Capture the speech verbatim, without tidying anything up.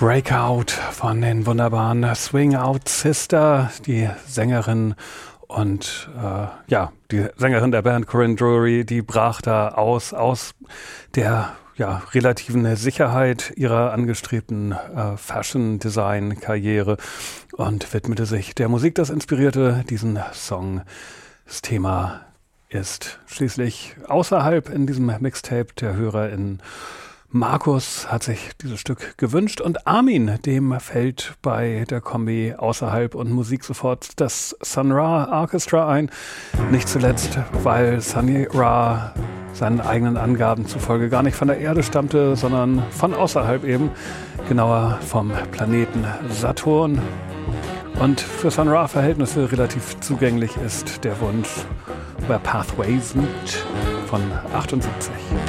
Breakout von den wunderbaren Swing Out Sister, die Sängerin und äh, ja, die Sängerin der Band Corinne Drury, die brach da aus, aus der ja, relativen Sicherheit ihrer angestrebten äh, Fashion-Design-Karriere und widmete sich der Musik, das inspirierte diesen Song. Das Thema ist schließlich außerhalb in diesem Mixtape der HörerInnen. Markus hat sich dieses Stück gewünscht und Armin, dem fällt bei der Kombi Außerhalb und Musik sofort das Sun Ra Orchestra ein. Nicht zuletzt, weil Sunny Ra seinen eigenen Angaben zufolge gar nicht von der Erde stammte, sondern von außerhalb eben, genauer vom Planeten Saturn. Und für Sun Ra Verhältnisse relativ zugänglich ist der Wunsch Where Pathways Meet von achtundsiebzig.